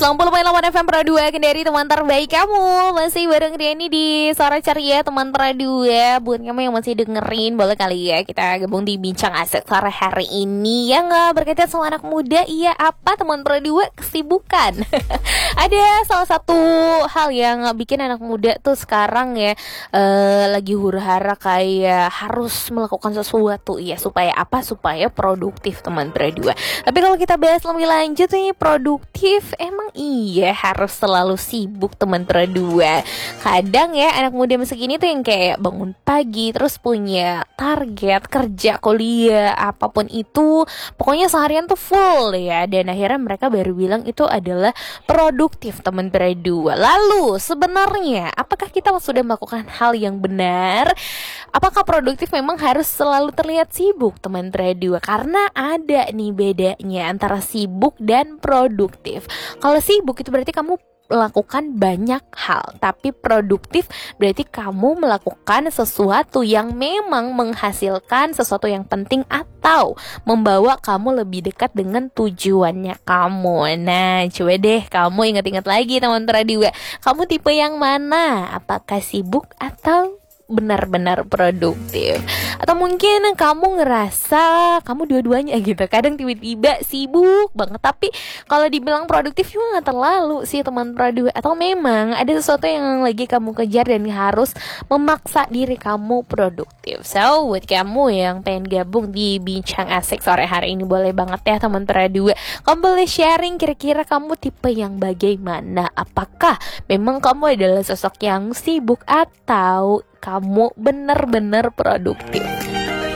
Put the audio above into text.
90,8 FM Pro 2 Kendari, teman terbaik kamu. Masih bareng Riani di Suara Ceria, teman Pro 2. Buat kamu yang masih dengerin, boleh kali ya kita gabung di Bincang Asik sore hari ini. Yang gak berkaitan sama anak muda. Iya, apa teman Pro 2? Kesibukan. Ada salah satu hal yang bikin anak muda tuh sekarang ya lagi huru-hara kayak harus melakukan sesuatu ya. Supaya apa? Supaya produktif, teman Pro 2. Tapi kalau kita bahas lebih lanjut nih, produktif emang iya harus selalu sibuk, teman Pro 2. Kadang ya anak muda masa kini tuh yang kayak bangun pagi terus punya target kerja, kuliah, apapun itu, pokoknya seharian tuh full ya, dan akhirnya mereka baru bilang itu adalah produktif, teman Pro 2. Lalu sebenarnya apakah kita sudah melakukan hal yang benar? Apakah produktif memang harus selalu terlihat sibuk, teman Pro 2? Karena ada nih bedanya antara sibuk dan produktif. Kalau sibuk itu berarti kamu melakukan banyak hal, tapi produktif berarti kamu melakukan sesuatu yang memang menghasilkan sesuatu yang penting atau membawa kamu lebih dekat dengan tujuannya kamu. Nah, coba deh kamu ingat-ingat lagi, teman Pro 2. Kamu tipe yang mana? Apakah sibuk atau benar-benar produktif? Atau mungkin kamu ngerasa kamu dua-duanya gitu. Kadang tiba-tiba sibuk banget, tapi kalau dibilang produktif juga gak terlalu sih, teman Pro 2. Atau memang ada sesuatu yang lagi kamu kejar dan harus memaksa diri kamu produktif. So, buat kamu yang pengen gabung di Bincang Asik sore hari ini, boleh banget ya, teman Pro 2. Kamu boleh sharing kira-kira kamu tipe yang bagaimana. Apakah memang kamu adalah sosok yang sibuk atau kamu benar-benar produktif?